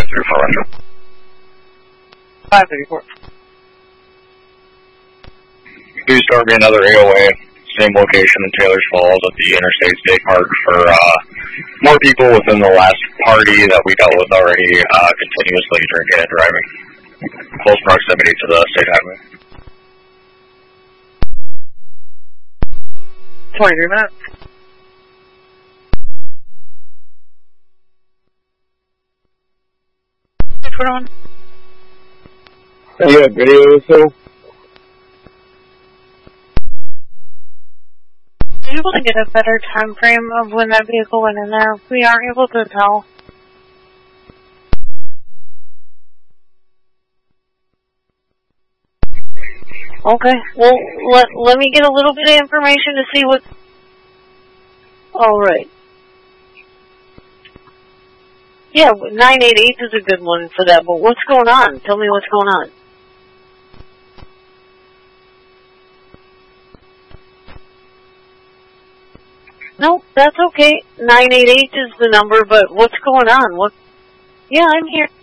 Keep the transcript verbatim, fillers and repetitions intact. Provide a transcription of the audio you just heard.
five three four. five three four. Please start me another A O A, same location in Taylor's Falls at the Interstate State Park for uh, more people within the last party that we dealt with already, uh, continuously drinking and driving. Close proximity to the state highway. twenty-three minutes. Put on. Yeah, video so. Are you able to get a better time frame of when that vehicle went in there? We aren't able to tell. Okay, well, let, let me get a little bit of information to see what... Alright. Yeah, nine eight eight is a good one for that, but what's going on? Tell me what's going on. No, that's okay. nine eight eight is the number, but what's going on? What? Yeah, I'm here.